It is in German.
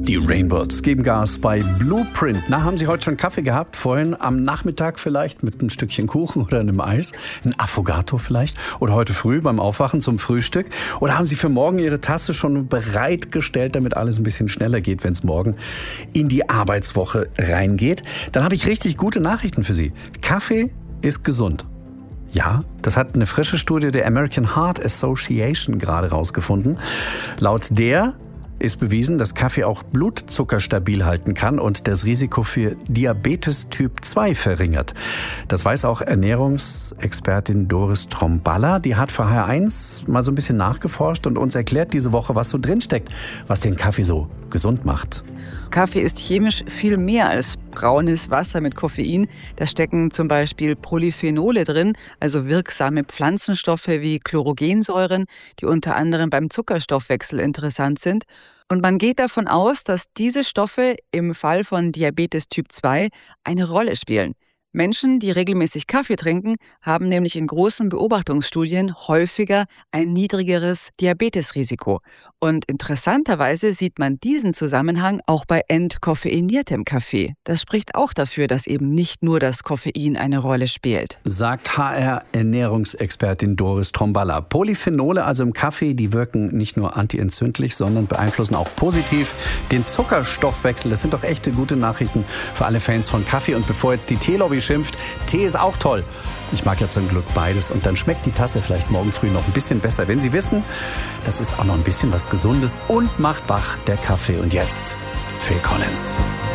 Die Rainbirds geben Gas bei Blueprint. Na, haben Sie heute schon Kaffee gehabt? Vorhin am Nachmittag vielleicht mit einem Stückchen Kuchen oder einem Eis? Ein Affogato vielleicht? Oder heute früh beim Aufwachen zum Frühstück? Oder haben Sie für morgen Ihre Tasse schon bereitgestellt, damit alles ein bisschen schneller geht, wenn es morgen in die Arbeitswoche reingeht? Dann habe ich richtig gute Nachrichten für Sie. Kaffee ist gesund. Ja, das hat eine frische Studie der American Heart Association gerade rausgefunden. Laut der ist bewiesen, dass Kaffee auch Blutzucker stabil halten kann und das Risiko für Diabetes Typ 2 verringert. Das weiß auch Ernährungsexpertin Doris Tromballa. Die hat für HR1 mal so ein bisschen nachgeforscht und uns erklärt diese Woche, was so drinsteckt, was den Kaffee so gesund macht. Kaffee ist chemisch viel mehr als braunes Wasser mit Koffein. Da stecken zum Beispiel Polyphenole drin, also wirksame Pflanzenstoffe wie Chlorogensäuren, die unter anderem beim Zuckerstoffwechsel interessant sind. Und man geht davon aus, dass diese Stoffe im Fall von Diabetes Typ 2 eine Rolle spielen. Menschen, die regelmäßig Kaffee trinken, haben nämlich in großen Beobachtungsstudien häufiger ein niedrigeres Diabetesrisiko. Und interessanterweise sieht man diesen Zusammenhang auch bei entkoffeiniertem Kaffee. Das spricht auch dafür, dass eben nicht nur das Koffein eine Rolle spielt. Sagt HR-Ernährungsexpertin Doris Tromballa. Polyphenole, also im Kaffee, die wirken nicht nur antientzündlich, sondern beeinflussen auch positiv den Zuckerstoffwechsel. Das sind doch echte gute Nachrichten für alle Fans von Kaffee. Und bevor jetzt die Teelobby schimpft, Tee ist auch toll. Ich mag ja zum Glück beides. Und dann schmeckt die Tasse vielleicht morgen früh noch ein bisschen besser, wenn Sie wissen, das ist auch noch ein bisschen was Gesundes und macht wach, der Kaffee. Und jetzt Phil Collins.